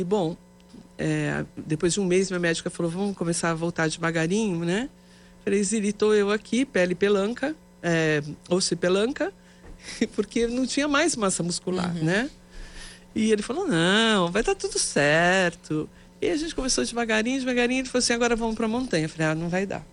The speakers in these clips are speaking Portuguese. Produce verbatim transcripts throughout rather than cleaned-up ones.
E, bom, é, depois de um mês, minha médica falou, vamos começar a voltar devagarinho, né? Falei, Zili, estou eu aqui, pele pelanca, é, osso e pelanca, porque não tinha mais massa muscular, uhum. né? E ele falou, não, vai dar tudo certo. E a gente começou devagarinho, devagarinho, ele falou assim, agora vamos para a montanha. Eu falei, ah, não vai dar.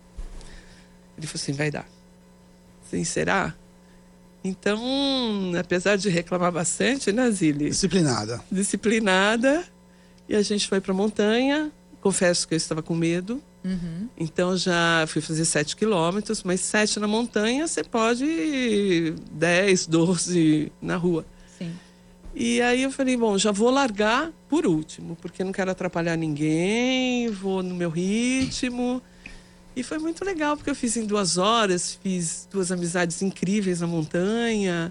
Ele falou assim, vai dar. Sim, será? Então, apesar de reclamar bastante, né, Zili? Disciplinada. Disciplinada. E a gente foi para a montanha. Confesso que eu estava com medo. Uhum. Então, já fui fazer sete quilômetros. Mas sete na montanha, você pode ir dez, doze na rua. Sim. E aí eu falei, bom, já vou largar por último. Porque não quero atrapalhar ninguém. Vou no meu ritmo. E foi muito legal, porque eu fiz em duas horas, fiz duas amizades incríveis na montanha.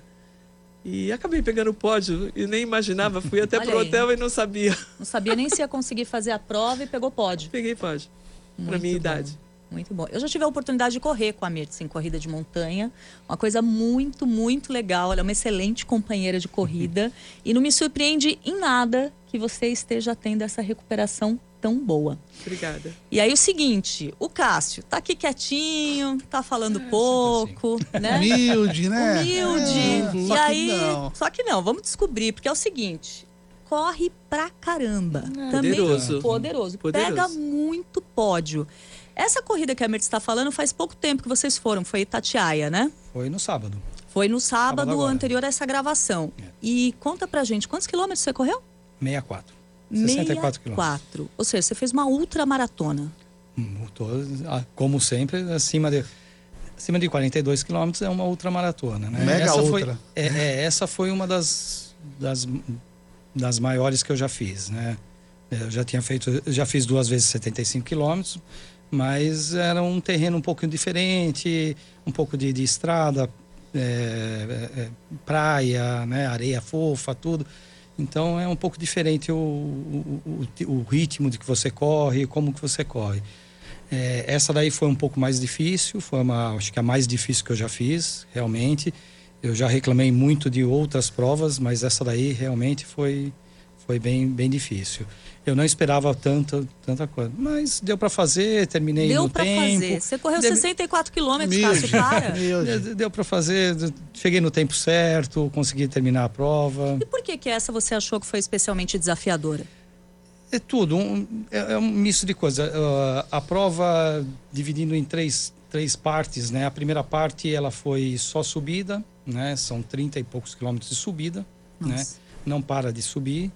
E acabei pegando o pódio e nem imaginava. Fui até pro hotel e não sabia. Não sabia nem se ia conseguir fazer a prova e pegou pódio. Peguei pódio, para minha bom. idade. Muito bom. Eu já tive a oportunidade de correr com a Mirtz em corrida de montanha. Uma coisa muito, muito legal. Ela é uma excelente companheira de corrida. E não me surpreende em nada que você esteja tendo essa recuperação tão boa. Obrigada. E aí o seguinte, o Cássio tá aqui quietinho, tá falando é, pouco, assim. né? Humilde, né? Humilde. É, e só aí, que não. só que não, vamos descobrir, porque é o seguinte, corre pra caramba. É, Também poderoso. poderoso. Poderoso. Pega muito pódio. Essa corrida que a Mirtz está falando faz pouco tempo que vocês foram, foi Itatiaia, né? Foi no sábado. Foi no sábado, sábado anterior a essa gravação. É. E conta pra gente, quantos quilômetros você correu? sessenta e quatro. sessenta e quatro quilômetros. Ou seja, você fez uma ultramaratona. Hum, tô, como sempre, acima de, acima de quarenta e dois quilômetros é uma ultramaratona, né? Mega essa ultra. Foi, é, é, essa foi uma das, das, das maiores que eu já fiz, né? Eu já tinha feito, já fiz duas vezes setenta e cinco quilômetros, mas era um terreno um pouco diferente, um pouco de, de estrada, é, é, praia, né? Areia fofa, tudo. Então é um pouco diferente o, o, o, o ritmo de que você corre, como que você corre. É, essa daí foi um pouco mais difícil, foi uma, acho que a mais difícil que eu já fiz, realmente. Eu já reclamei muito de outras provas, mas essa daí realmente foi, foi bem, bem difícil. Eu não esperava tanta, tanta coisa, mas deu para fazer, terminei deu no pra tempo. Deu para fazer. Você correu Deu... sessenta e quatro quilômetros, Meu Cássio, para. Deu, deu para fazer, cheguei no tempo certo, consegui terminar a prova. E por que que essa você achou que foi especialmente desafiadora? É tudo, um, é, é um misto de coisas. Uh, a prova dividindo em três, três partes, né? A primeira parte ela foi só subida, né? São trinta e poucos quilômetros de subida, Nossa. né? Não para de subir.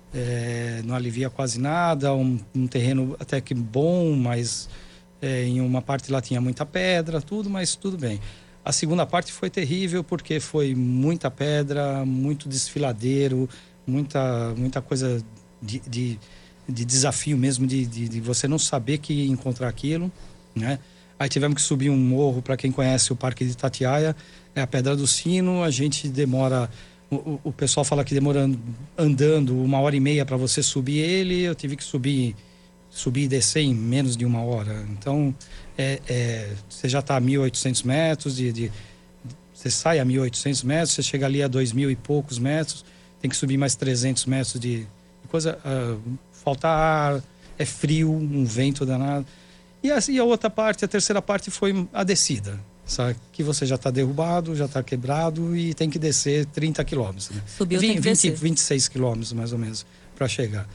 É, não alivia quase nada, um, um terreno até que bom, mas é, em uma parte lá tinha muita pedra, tudo, mas tudo bem. A segunda parte foi terrível porque foi muita pedra, muito desfiladeiro, muita, muita coisa de, de, de desafio mesmo, de, de, de você não saber que ia encontrar aquilo, né? Aí tivemos que subir um morro, para quem conhece o Parque de Itatiaia, é a Pedra do Sino, a gente demora... O, o pessoal fala que demorando, andando uma hora e meia para você subir ele, eu tive que subir, subir e descer em menos de uma hora. Então, é, é, você já está a mil e oitocentos metros, de, de, você sai a mil e oitocentos metros, você chega ali a dois mil e poucos metros, tem que subir mais trezentos metros de, de coisa. Uh, falta ar, é frio, um vento danado. E a, e a outra parte, a terceira parte, foi a descida. Sabe? Que você já está derrubado, já está quebrado e tem que descer trinta quilômetros. Né? Subiu, vinte, tem que descer. vinte, vinte e seis quilômetros, mais ou menos, para chegar.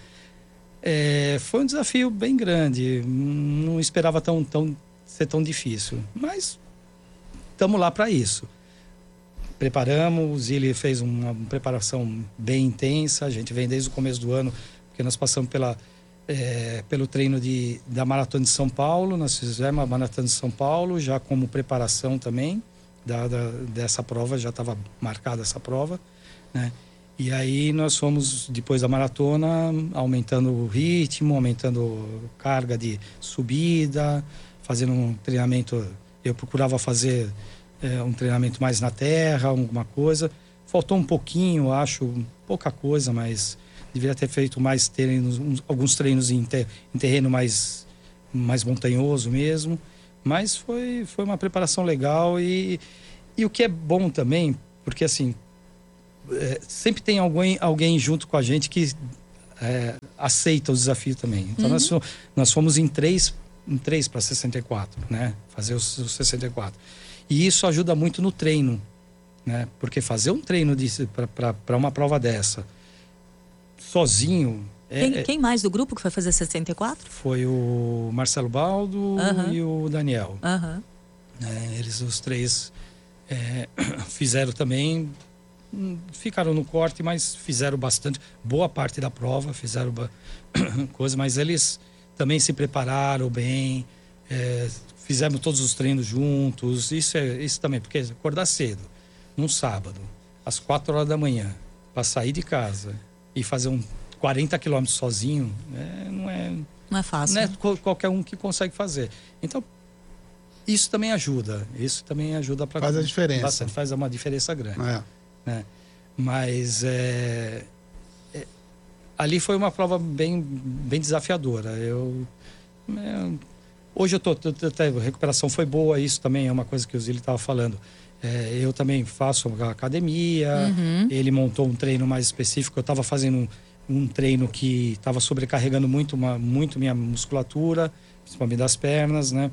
É, foi um desafio bem grande. Não esperava tão, tão, ser tão difícil. Mas estamos lá para isso. Preparamos, o Zili fez uma preparação bem intensa. A gente vem desde o começo do ano, porque nós passamos pela... É, pelo treino de, da Maratona de São Paulo, nós fizemos a Maratona de São Paulo, já como preparação também da, da, dessa prova, já estava marcada essa prova, né? E aí nós fomos, depois da maratona, aumentando o ritmo, aumentando carga de subida, fazendo um treinamento, eu procurava fazer é, um treinamento mais na terra, alguma coisa. Faltou um pouquinho, acho, pouca coisa, mas... Deveria ter feito mais treinos, uns, alguns treinos em, ter, em terreno mais, mais montanhoso mesmo. Mas foi, foi uma preparação legal e, e o que é bom também, porque assim, é, sempre tem alguém, alguém junto com a gente que é, aceita o desafio também. Então Uhum. nós, nós fomos em três, em três para sessenta e quatro, né? Fazer os, os sessenta e quatro. E isso ajuda muito no treino, né? Porque fazer um treino para uma prova dessa, sozinho... É, Quem, quem mais do grupo que foi fazer sessenta e quatro? Foi o Marcelo Baldo Uhum. e o Daniel. Aham. É, eles, os três, é, fizeram também... Ficaram no corte, mas fizeram bastante. Boa parte da prova, fizeram coisa, mas eles também se prepararam bem. É, fizemos todos os treinos juntos. Isso, é, isso também, porque acordar cedo, num sábado, às quatro horas da manhã, para sair de casa e fazer um quarenta quilômetros sozinho, é, não é... Não é fácil. Não é né? qualquer um que consegue fazer. Então, isso também ajuda. Isso também ajuda para... Faz a diferença. Bastante, faz uma diferença grande. É. Né? Mas é, é, ali foi uma prova bem, bem desafiadora. Eu, é, hoje eu tô, tô, tô, a recuperação foi boa, isso também é uma coisa que o Zili estava falando. É, eu também faço academia, Uhum. ele montou um treino mais específico, eu estava fazendo um, um treino que estava sobrecarregando muito, uma, muito minha musculatura, principalmente das pernas, né?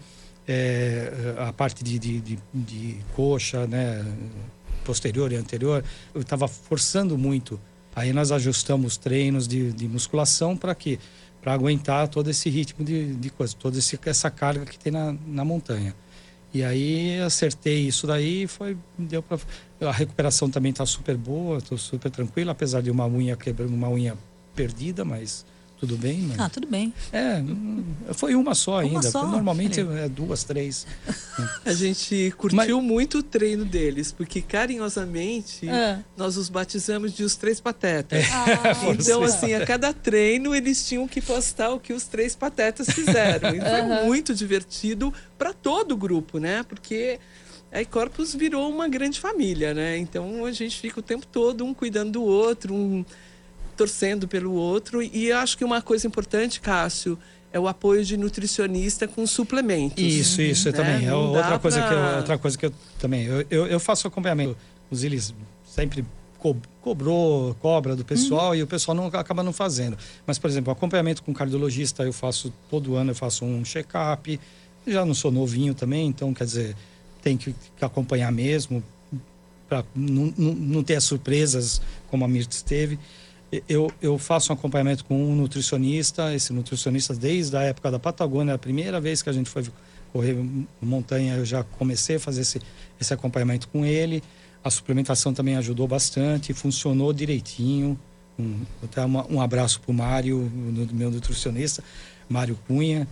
É, a parte de, de, de, de coxa, né? Posterior e anterior, eu estava forçando muito. Aí nós ajustamos treinos de, de musculação para quê? Para aguentar todo esse ritmo de, de coisa, toda esse, essa carga que tem na, na montanha. E aí acertei isso daí, foi deu para a recuperação também está super boa, estou super tranquilo, apesar de uma unha quebrando, uma unha perdida, mas tudo bem, né? Ah, tudo bem. É, foi uma só Uma ainda. só? Normalmente é duas, três. A gente curtiu muito o treino deles, porque carinhosamente É. nós os batizamos de os Três Patetas. Ah, Então, assim, a cada treino eles tinham que postar o que os Três Patetas fizeram. E foi Aham. muito divertido para todo o grupo, né? Porque a Corpus virou uma grande família, né? Então a gente fica o tempo todo um cuidando do outro, um torcendo pelo outro. E eu acho que uma coisa importante, Cássio, é o apoio de nutricionista com suplementos. Isso, isso, eu né? também. É Não outra dá coisa, pra- que eu, outra coisa que eu também. Eu, eu, eu faço acompanhamento. Os eles sempre co cobrou, cobra do pessoal e o pessoal não acaba não fazendo. Mas, por exemplo, acompanhamento com cardiologista, eu faço todo ano, eu faço um check-up. Já não sou novinho também, então, quer dizer, tem que, que acompanhar mesmo para não, não, não ter as surpresas como a Mirtz teve. Eu, eu faço um acompanhamento com um nutricionista, esse nutricionista desde a época da Patagônia, a primeira vez que a gente foi correr montanha, eu já comecei a fazer esse, esse acompanhamento com ele. A suplementação também ajudou bastante, funcionou direitinho. Um, até uma, um abraço para o Mário, meu nutricionista, Mário Cunha.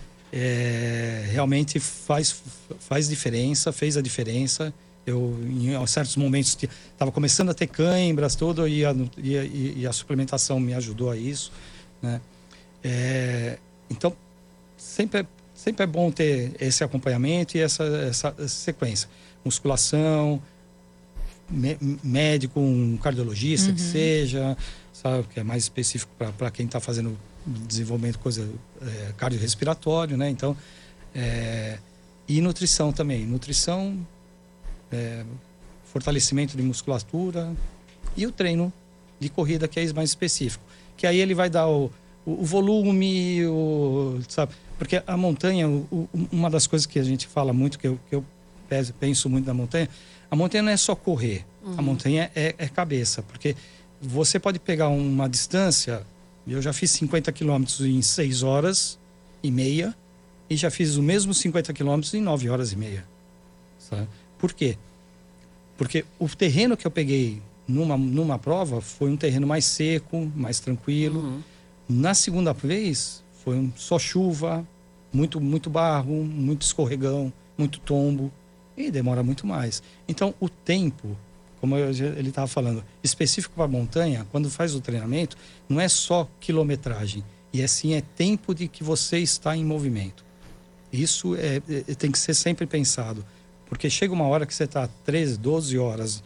É, realmente faz, faz diferença, fez a diferença. Eu, em certos momentos, estava começando a ter cãibras, tudo, e a, e, a, e a suplementação me ajudou a isso, né? É, então, sempre é, sempre é bom ter esse acompanhamento e essa, essa, essa sequência. Musculação, me, médico, um cardiologista, Uhum. que seja, sabe, que é mais específico para quem está fazendo desenvolvimento, coisa é, cardiorrespiratório, né? Então, é, e nutrição também. Nutrição... É, fortalecimento de musculatura e o treino de corrida, que é mais específico, que aí ele vai dar o, o, o volume, o, sabe? Porque a montanha, o, o, uma das coisas que a gente fala muito, que eu, que eu penso muito na montanha, a montanha não é só correr, uhum. A montanha é, é cabeça, porque você pode pegar uma distância, eu já fiz cinquenta quilômetros em seis horas e meia e já fiz o mesmo cinquenta quilômetros em nove horas e meia, sabe? Por quê? Porque o terreno que eu peguei numa, numa prova foi um terreno mais seco, mais tranquilo. Uhum. Na segunda vez, foi um, só chuva, muito, muito barro, muito escorregão, muito tombo. E demora muito mais. Então, o tempo, como eu, ele estava falando, específico para a montanha, quando faz o treinamento, não é só quilometragem. E é sim, é tempo de que você está em movimento. Isso é, é, tem que ser sempre pensado. Porque chega uma hora que você está treze, doze horas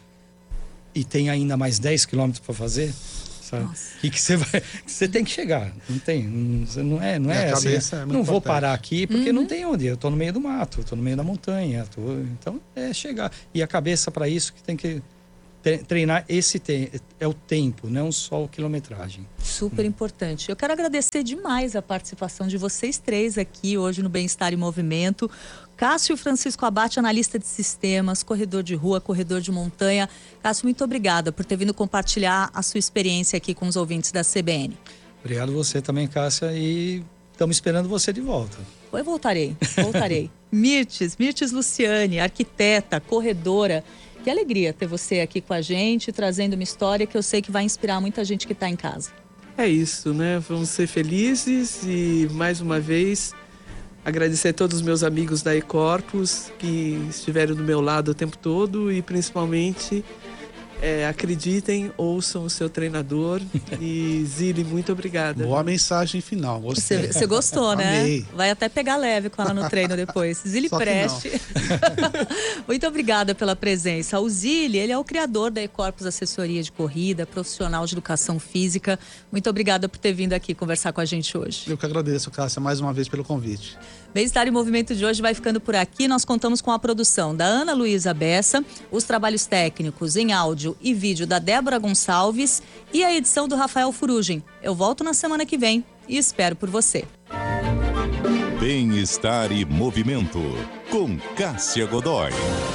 e tem ainda mais dez quilômetros para fazer, sabe? Nossa. E que você vai, você tem que chegar, não tem, não, não é, não é, é assim, é não vou parar aqui porque uhum. Não tem onde, eu estou no meio do mato, estou no meio da montanha, tô, então é chegar. E a cabeça para isso que tem que treinar esse te é o tempo, não só a quilometragem. Super importante. Eu quero agradecer demais a participação de vocês três aqui hoje no Bem-Estar em Movimento. Cássio Francisco Abate, analista de sistemas, corredor de rua, corredor de montanha. Cássio, muito obrigada por ter vindo compartilhar a sua experiência aqui com os ouvintes da C B N. Obrigado você também, Cássia, e estamos esperando você de volta. Eu voltarei, voltarei. Mirtes, Mirtes Luciane, arquiteta, corredora. Que alegria ter você aqui com a gente, trazendo uma história que eu sei que vai inspirar muita gente que está em casa. É isso, né? Vamos ser felizes e, mais uma vez, agradecer a todos os meus amigos da E-Corpus que estiveram do meu lado o tempo todo e, principalmente, é, acreditem, ouçam o seu treinador. E, Zili, muito obrigada. Boa mensagem final, gostei. Você gostou, né? Amei. Vai até pegar leve com ela no treino depois. Zili Preste. Muito obrigada pela presença. O Zili, ele é o criador da E-Corpus Assessoria de Corrida, profissional de educação física. Muito obrigada por ter vindo aqui conversar com a gente hoje. Eu que agradeço, Cássia, mais uma vez pelo convite. Bem-Estar em Movimento de hoje vai ficando por aqui. Nós contamos com a produção da Ana Luísa Bessa, os trabalhos técnicos em áudio e vídeo da Débora Gonçalves e a edição do Rafael Furugem. Eu volto na semana que vem e espero por você. Bem-Estar e Movimento, com Cássia Godoy.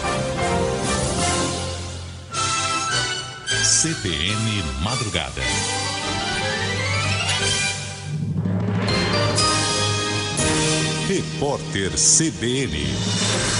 C B N Madrugada. Repórter C B N.